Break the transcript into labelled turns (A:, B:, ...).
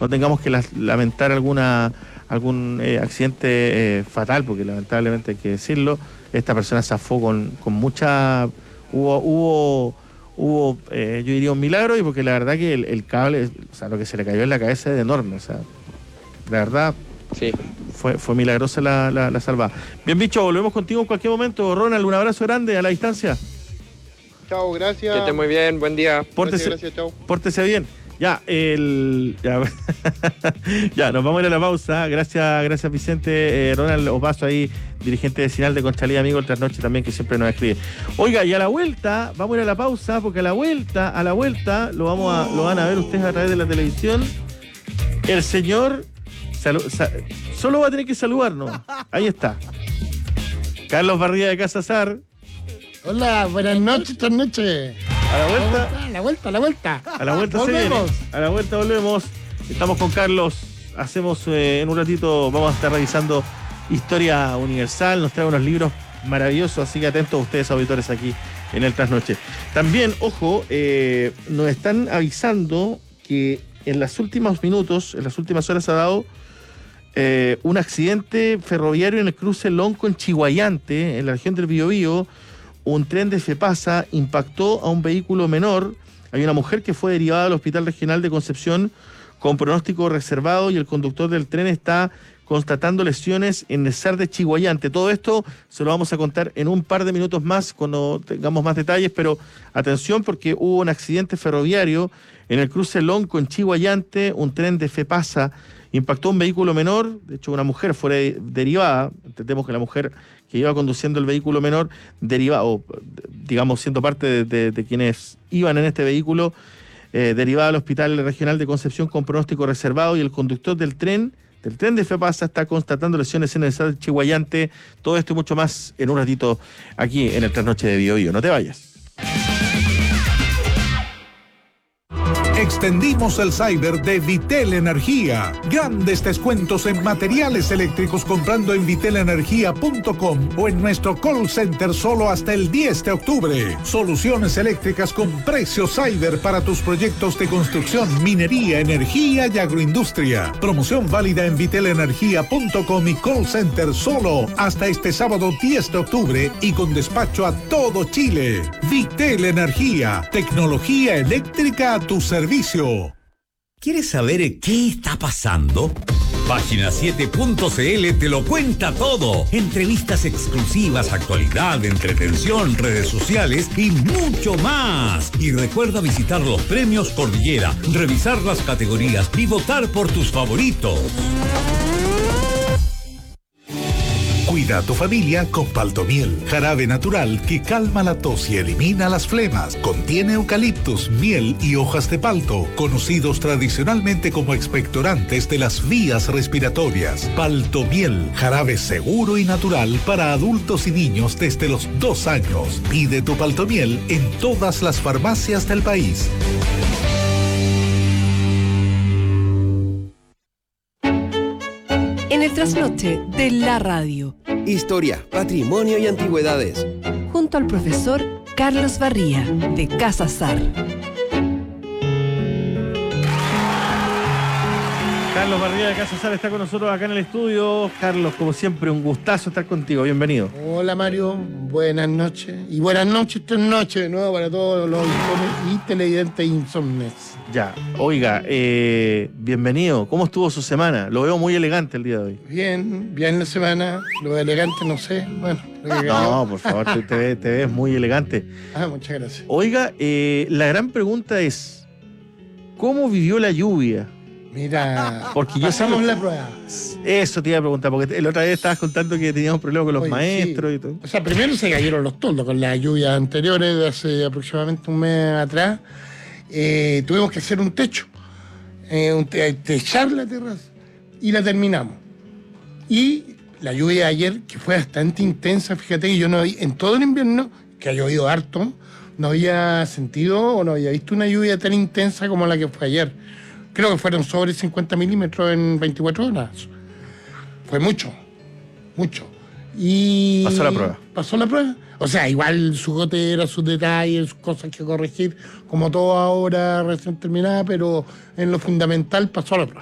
A: no tengamos que lamentar algún accidente fatal, porque lamentablemente hay que decirlo, esta persona zafó con mucha... Hubo yo diría un milagro, y porque la verdad que el cable, o sea, lo que se le cayó en la cabeza es enorme, o sea, la verdad...
B: Sí.
A: Fue milagrosa la salvada. Bien, bicho, volvemos contigo en cualquier momento. Ronald, un abrazo grande a la distancia.
C: Chao, gracias.
B: Que esté muy bien, buen día.
C: Gracias, chao.
A: Pórtese bien. Ya, ya, nos vamos a ir a la pausa. Gracias Vicente. Ronald Opaso ahí, dirigente vecinal de Conchalí, amigo del Trasnoche también, que siempre nos escribe. Oiga, y a la vuelta, vamos a ir a la pausa, porque a la vuelta, lo van a ver ustedes a través de la televisión. El señor solo va a tener que saludarnos. Ahí está. Carlos Barría de Casa Sar.
D: Hola, buenas noches, Trasnoche.
A: A la vuelta.
D: A la vuelta.
A: A la vuelta se viene. A la vuelta volvemos. Estamos con Carlos. Hacemos en un ratito, vamos a estar revisando Historia Universal. Nos trae unos libros maravillosos, así que atentos ustedes, auditores, aquí en el Trasnoche. También, ojo, nos están avisando que en los últimos minutos, en las últimas horas, ha dado un accidente ferroviario en el cruce Lonco en Chiguayante, en la región del Biobío. Un tren de FEPASA impactó a un vehículo menor. Hay una mujer que fue derivada al Hospital Regional de Concepción con pronóstico reservado, y el conductor del tren está constatando lesiones en el SAR de Chiguayante. Todo esto se lo vamos a contar en un par de minutos más cuando tengamos más detalles, pero atención, porque hubo un accidente ferroviario en el cruce Lonco en Chiguayante. Un tren de FEPASA impactó un vehículo menor. De hecho, una mujer fue derivada. Entendemos que la mujer que iba conduciendo el vehículo menor, digamos, siendo parte de quienes iban en este vehículo, derivada al Hospital Regional de Concepción con pronóstico reservado, y el conductor del tren de FEPASA está constatando lesiones en el SAR Chiguayante. Todo esto y mucho más en un ratito aquí en el Trasnoche de Biobío. No te vayas.
E: Extendimos el cyber de Vitel Energía. Grandes descuentos en materiales eléctricos comprando en vitelenergia.com o en nuestro call center solo hasta el 10 de octubre. Soluciones eléctricas con precio cyber para tus proyectos de construcción, minería, energía y agroindustria. Promoción válida en vitelenergia.com y call center solo hasta este sábado 10 de octubre y con despacho a todo Chile. Vitel Energía, tecnología eléctrica a tu servicio.
F: ¿Quieres saber qué está pasando? Página 7.cl te lo cuenta todo. Entrevistas exclusivas, actualidad, entretención, redes sociales y mucho más. Y recuerda visitar los premios Cordillera, revisar las categorías y votar por tus favoritos.
E: Cuida a tu familia con Paltomiel, jarabe natural que calma la tos y elimina las flemas. Contiene eucaliptus, miel y hojas de palto, conocidos tradicionalmente como expectorantes de las vías respiratorias. Paltomiel, jarabe seguro y natural para adultos y niños desde los 2 años. Pide tu Paltomiel en todas las farmacias del país.
G: En el Trasnoche de la radio.
H: Historia, patrimonio y antigüedades.
G: Junto al profesor Carlos Barría, de Casa Sar.
A: Carlos Barría de Casa Sar está con nosotros acá en el estudio. Carlos, como siempre, un gustazo estar contigo. Bienvenido.
D: Hola, Mario. Buenas noches. Y buenas noches, Trasnoche de nuevo para todos los y televidentes insomnes.
A: Ya, oiga, bienvenido. ¿Cómo estuvo su semana? Lo veo muy elegante el día de hoy.
D: Bien la semana. Lo elegante no sé. Bueno,
A: no, por favor, te ves muy elegante.
D: Muchas gracias.
A: Oiga, la gran pregunta es, ¿cómo vivió la lluvia?
D: Mira,
A: porque
D: pasamos la prueba.
A: Eso te iba a preguntar, porque la otra vez estabas contando que teníamos problemas con los maestros, sí. Y todo.
D: O sea, primero se cayeron los toldos con las lluvias anteriores de hace aproximadamente un mes atrás. Tuvimos que hacer un techo, techar la terraza, y la terminamos. Y la lluvia de ayer, que fue bastante intensa, fíjate que yo no vi, en todo el invierno, que ha llovido harto, no había sentido o no había visto una lluvia tan intensa como la que fue ayer. Creo que fueron sobre 50 milímetros en 24 horas. Fue mucho. Y pasó la prueba. O sea, igual su gotera, sus detalles, sus cosas que corregir, como todo ahora recién terminada, pero en lo fundamental pasó la prueba.